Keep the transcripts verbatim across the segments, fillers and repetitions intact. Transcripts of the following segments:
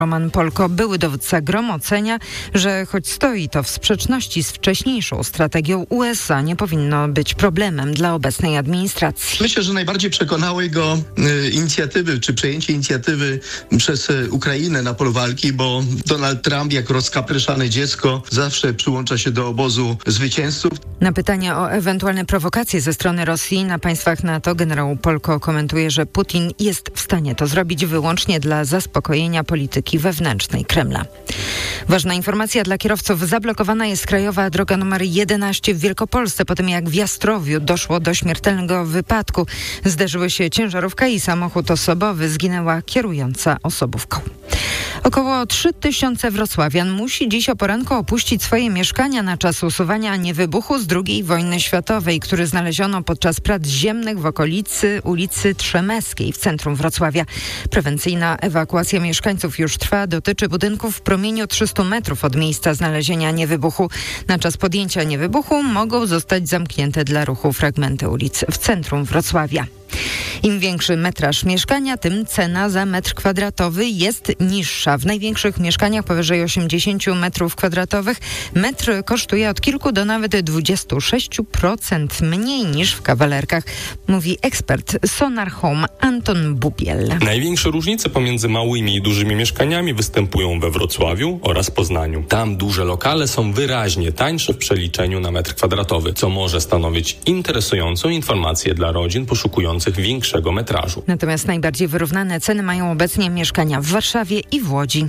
Roman Polko, były dowódca GROM, ocenia, że choć stoi to w sprzeczności z wcześniejszą strategią U S A, nie powinno być problemem dla obecnej administracji. Myślę, że najbardziej przekonały go y, inicjatywy, czy przejęcie inicjatywy przez y, Ukrainę na polu walki, bo Donald Trump, jak rozkapryszane dziecko, zawsze przyłącza się do obozu zwycięzców. Na pytanie o ewentualne prowokacje ze strony Rosji na państwach NATO generał Polko komentuje, że Putin jest w stanie to zrobić wyłącznie dla zaspokojenia polityki wewnętrznej Kremla. Ważna informacja dla kierowców. Zablokowana jest krajowa droga numer jedenaście w Wielkopolsce po tym, jak w Jastrowiu doszło do śmiertelnego wypadku. Zderzyły się ciężarówka i samochód osobowy. Zginęła kierująca osobówką. Około trzy tysiące wrocławian musi dziś o poranku opuścić swoje mieszkania na czas usuwania niewybuchu z drugiej wojny światowej, który znaleziono podczas prac ziemnych w okolicy ulicy Trzemeskiej w centrum Wrocławia. Prewencyjna ewakuacja mieszkańców już trwa. Dotyczy budynków w promieniu trzystu metrów od miejsca znalezienia niewybuchu. Na czas podjęcia niewybuchu mogą zostać zamknięte dla ruchu fragmenty ulic w centrum Wrocławia. Im większy metraż mieszkania, tym cena za metr kwadratowy jest niższa. W największych mieszkaniach powyżej osiemdziesiąt metrów kwadratowych metr kosztuje od kilku do nawet dwudziestu sześciu procent mniej niż w kawalerkach, mówi ekspert Sonar Home Anton Bubiel. Największe różnice pomiędzy małymi i dużymi mieszkaniami występują we Wrocławiu oraz Poznaniu. Tam duże lokale są wyraźnie tańsze w przeliczeniu na metr kwadratowy, co może stanowić interesującą informację dla rodzin poszukujących większego metrażu. Natomiast najbardziej wyrównane ceny mają obecnie mieszkania w Warszawie i w Łodzi.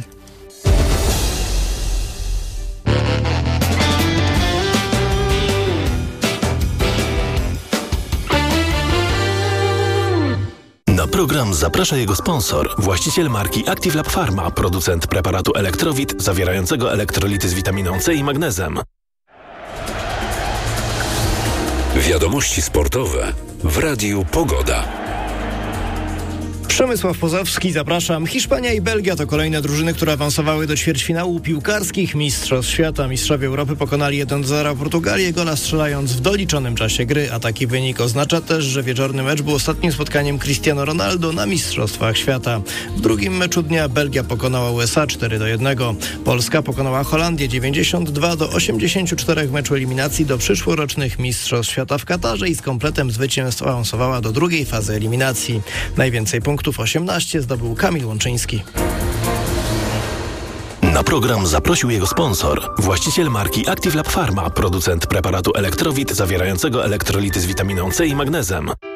Na program zaprasza jego sponsor, właściciel marki Active Lab Pharma, producent preparatu Elektrowit zawierającego elektrolity z witaminą C i magnezem. Wiadomości sportowe w Radiu Pogoda. Przemysław Pozowski, zapraszam. Hiszpania i Belgia to kolejne drużyny, które awansowały do ćwierćfinału piłkarskich Mistrzostw Świata. Mistrzowie Europy pokonali jeden do zera Portugalię, gola strzelając w doliczonym czasie gry, a taki wynik oznacza też, że wieczorny mecz był ostatnim spotkaniem Cristiano Ronaldo na Mistrzostwach Świata. W drugim meczu dnia Belgia pokonała U S A cztery do jednego. Polska pokonała Holandię dziewięćdziesiąt dwa do osiemdziesięciu czterech w meczu eliminacji do przyszłorocznych Mistrzostw Świata w Katarze i z kompletem zwycięstw awansowała do drugiej fazy eliminacji. Najwięcej punktów osiemnaście zdobył Kamil Łączyński. Na program zaprosił jego sponsor, właściciel marki Active Lab Pharma, producent preparatu Elektrowit zawierającego elektrolity z witaminą C i magnezem.